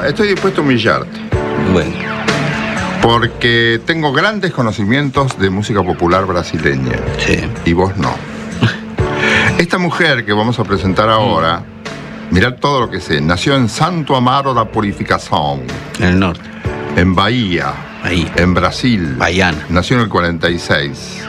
estoy dispuesto a humillarte. Bueno. Porque tengo grandes conocimientos de música popular brasileña. Sí. Y vos no. Esta mujer que vamos a presentar ahora, mirad todo lo que sé, nació en Santo Amaro da Purificação. En el norte. En Bahía. Ahí. En Brasil. Bahiana. Nació en el 46.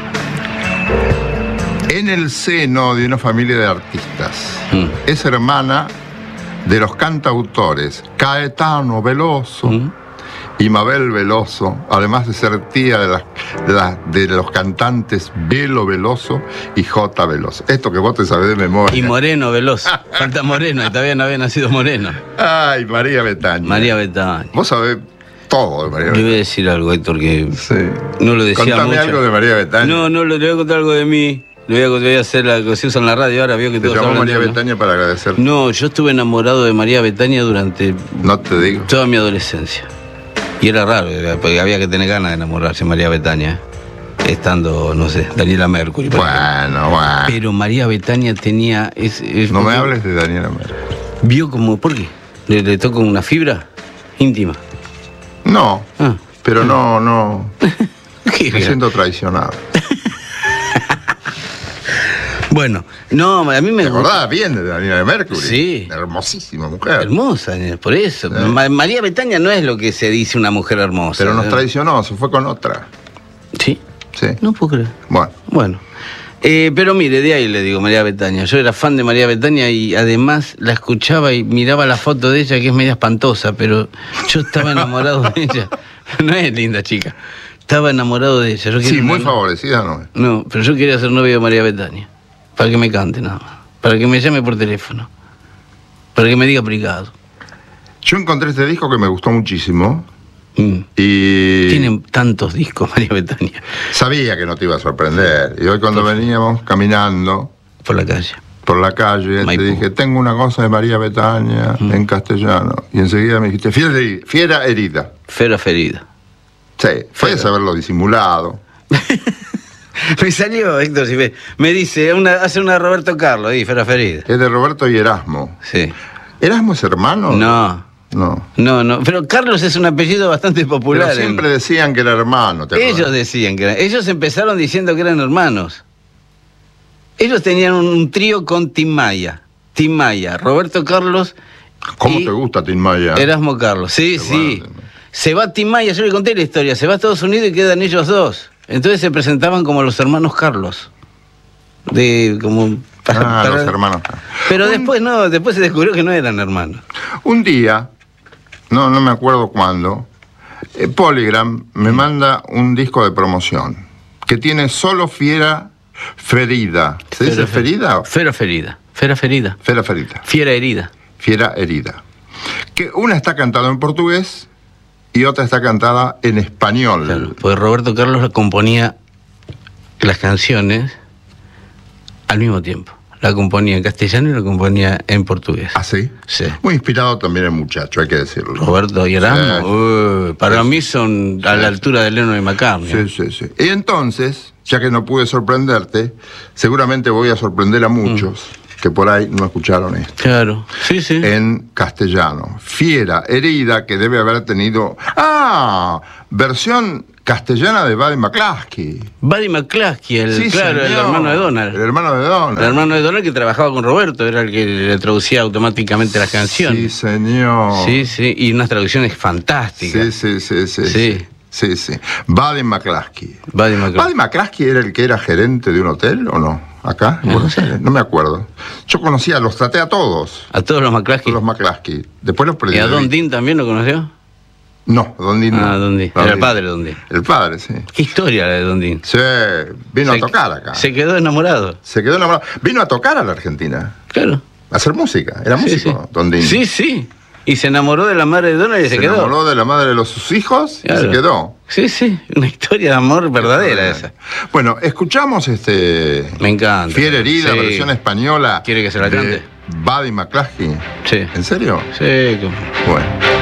En el seno de una familia de artistas. Es hermana de los cantautores Caetano Veloso y Mabel Veloso, además de ser tía de los cantantes Belo Veloso y J. Veloso. Esto que vos te sabés de memoria. Y Moreno Veloso. Falta Moreno, y todavía no había nacido Moreno. Ay, María Bethânia. María Bethânia. Vos sabés todo de María Le Bethânia. voy a decir algo, Héctor, que Sí. no lo decía Contame mucho. algo de María Bethânia. No, le voy a contar algo de mí. Le voy a hacer la que se usa en la radio ahora, veo que Te todos llamó hablan de María uno. Bethânia para agradecerte. No, yo estuve enamorado de María Bethânia durante No te digo. toda mi adolescencia. Y era raro, porque había que tener ganas de enamorarse de María Bethânia, estando, no sé, Daniela Mercury. por ejemplo. Bueno. Pero María Bethânia tenía... No me hables de Daniela Mercury. Vio como... ¿Por qué? ¿Le tocó una fibra íntima? No, Ah. pero no. ¿Qué Me era? siento traicionado. Bueno, no, a mí me ¿Te gusta. acordás bien de Daniela Mercury? Sí. Hermosísima mujer. Hermosa, por eso. María Bethânia no es lo que se dice una mujer hermosa. Pero nos ¿no? traicionó, se fue con otra. ¿Sí? Sí. No puedo creer. Bueno. Bueno. Pero mire, de ahí le digo María Bethânia. Yo era fan de María Bethânia y además la escuchaba y miraba la foto de ella, que es media espantosa, pero yo estaba enamorado de ella. No es linda chica. Estaba enamorado de ella. Yo Sí, quería- muy favorecida, ¿no? No, pero yo quería ser novio de María Bethânia. Para que me cante nada más. Para que me llame por teléfono. Para que me diga privado. Yo encontré este disco que me gustó muchísimo y Tienen tantos discos María Bethânia sabía que no te iba a sorprender. Y hoy cuando veníamos caminando por la calle. por la calle, Maipú. te dije, tengo una cosa de María Bethânia en castellano. Y enseguida me dijiste, fiera herida. Fera ferida. Sí, puedes haberlo disimulado. Me salió, Héctor, si me dice, hace una Roberto Carlos, ahí, Fera ferida. Es de Roberto y Erasmo. Sí. ¿Erasmo es hermano? No, No. pero Carlos es un apellido bastante popular. Pero siempre decían que era hermano. ¿te acordás? Ellos decían que eran. Ellos empezaron diciendo que eran hermanos. Ellos tenían un trío con Tim Maya. Tim Maya, Roberto Carlos. ¿Cómo y te gusta Tim Maya? Erasmo Carlos. Sí, Qué sí. bueno. Se va Tim Maya, yo le conté la historia. Se va a Estados Unidos y quedan ellos dos. Entonces se presentaban como los hermanos Carlos. Los hermanos. Pero después se descubrió que no eran hermanos. Un día, no me acuerdo cuándo, Polygram me manda un disco de promoción que tiene solo Fiera Ferida. ¿Se dice Ferida? Fera ferida. Fera ferida. Fiera Ferida. Fiera herida. Fiera Herida. Que una está cantada en portugués y otra está cantada en español. Claro, porque Roberto Carlos componía las canciones al mismo tiempo. La componía en castellano y la componía en portugués. ¿Ah, sí? Sí. Muy inspirado también el muchacho, hay que decirlo. Roberto y Erasmo, para mí son a la altura de Lennon y McCartney. Sí. Y entonces, ya que no pude sorprenderte, seguramente voy a sorprender a muchos que por ahí no escucharon esto. Claro, sí. En castellano. Fiera Herida, que debe haber tenido... versión castellana de Buddy McCluskey. Buddy McCluskey, el señor. hermano de Donald. El hermano de Donald. El hermano de Donald que trabajaba con Roberto, era el que le traducía automáticamente las canciones. Sí, señor. Sí, y unas traducciones fantásticas. Sí. Buddy McCluskey. Buddy McCluskey. ¿Buddy McCluskey era el que era gerente de un hotel o no? ¿Acá? ¿En Buenos Aires? No me acuerdo. Yo conocía, los traté a todos. A todos los McCluskey. Los McCluskey. Después los perdí. ¿Y a Don Dean también lo conoció? No, Don Dean no. Don Dean. Era el padre de Don Dean. El padre, sí. ¿Qué historia la de Don Dean? Sí, vino a tocar acá. Se quedó enamorado. Se quedó enamorado. Vino a tocar a la Argentina. Claro. A hacer música. Era músico, Don Dean. Sí. Y se enamoró de la madre de Donald y se quedó. Se enamoró de la madre de sus hijos y se quedó. Sí. Una historia de amor verdadera esa. Bueno, escuchamos Me encanta. Fiera Herida, versión española. ¿Quiere que se la cante? Buddy McCluskey. Sí. ¿En serio? Sí. Bueno.